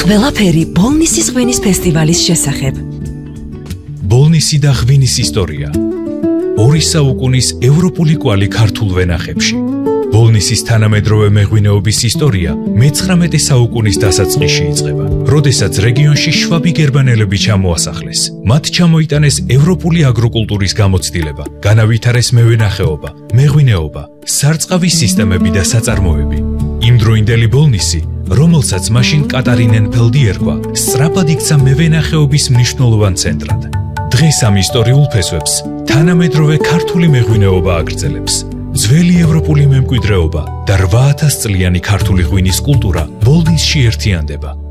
ყველაფერი ბოლნისის ღვინის ფესტივალის შესახებ. ბოლნისი და ღვინის ისტორია. 2 საუკუნის ევროპული კვალი ქართულ ვენახებში. ბოლნისის თანამედროვე მეღვინეობის ისტორია მე-19 საუკუნის დასაწყისში იწყება, როდესაც რეგიონში შვაბი გერმანელები ჩამოასახლეს. მათ ჩამოიტანეს ევროპული აგროკულტურის გამოცდილება, განავითარეს მევენახეობა, მეღვინეობა, სარწყავის სისტემები და საწარმოები. იმდროინდელი ბოლნისი, რომელსაც მაშინ კატარინენფელდი ერქვა, სწრაფად იქცა მევენახეობის მნიშვნელოვან ცენტრად. დღეს ამ ისტორიულ ფესვებს თანამედროვე ქართული მეღვინეობა აგრძელებს. ძველი ევროპული მემკვიდრეობა და 8000 წლიანი ქართული ღვინის კულტურა ბოლნისში ერთიანდება.